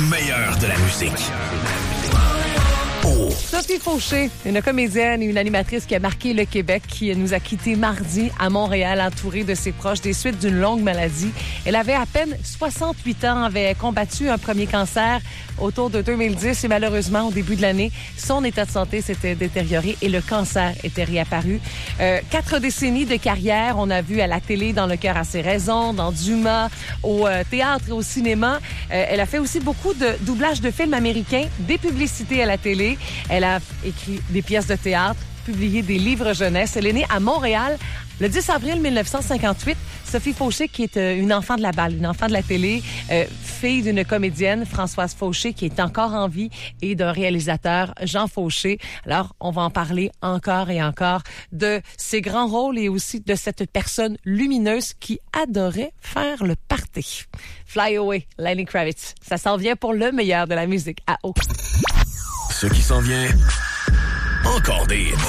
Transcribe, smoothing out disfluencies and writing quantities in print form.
meilleur de la musique. Sophie Fauché, une comédienne et une animatrice qui a marqué le Québec, qui nous a quittés mardi à Montréal, entourée de ses proches des suites d'une longue maladie. Elle avait à peine 68 ans, avait combattu un premier cancer autour de 2010 et malheureusement, au début de l'année, son état de santé s'était détérioré et le cancer était réapparu. 4 décennies de carrière, on a vu à la télé, dans Le cœur à ses raisons, dans Dumas, au théâtre et au cinéma. Elle a fait aussi beaucoup de doublage de films américains, des publicités à la télé. Elle a écrit des pièces de théâtre, publié des livres jeunesse. Elle est née à Montréal le 10 avril 1958. Sophie Fauché, qui est une enfant de la balle, une enfant de la télé, fille d'une comédienne, Françoise Fauché, qui est encore en vie, et d'un réalisateur, Jean Fauché. Alors, on va en parler encore et encore de ses grands rôles et aussi de cette personne lumineuse qui adorait faire le party. Fly Away, Lenny Kravitz. Ça s'en vient pour le meilleur de la musique à eau. Ce qui s'en vient, encore des